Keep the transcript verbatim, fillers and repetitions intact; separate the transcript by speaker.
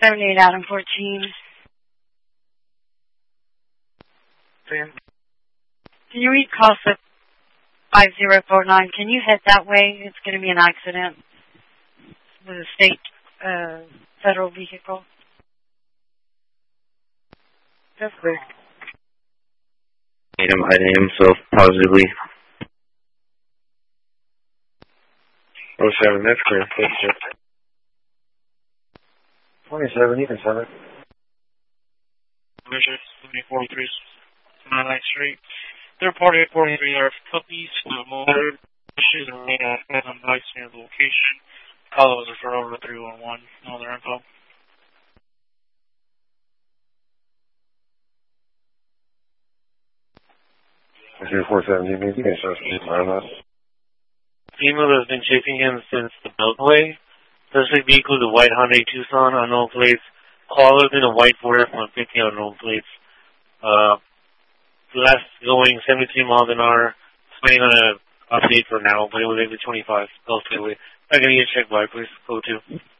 Speaker 1: seventy-eight Adam fourteen.
Speaker 2: Sam?
Speaker 1: Can you read Casa five zero four nine? Can you head that way? It's going to be an accident with a state, uh, federal vehicle.
Speaker 2: That's great.
Speaker 3: Made him hiding himself positively.
Speaker 2: Oh seven, that's clear. That's it. twenty-seven, you can send it.
Speaker 4: Commission seventy forty-three, ninth Street. Third party at forty-three are puppies for the motor. Issues remain at on bikes near the location. Call was referred over to three one one. No other info.
Speaker 2: zero four seven, you can start speaking on that.
Speaker 4: Female has been chasing him since the Beltway. Suspect vehicle is a white Hyundai Tucson, unknown plates. Caller in a white Ford F one fifty, unknown plates. Uh, last going seventy-three miles an hour. Waiting on an update for now, but it was eight twenty-five. Go to it. I can get a check by, please. Go to.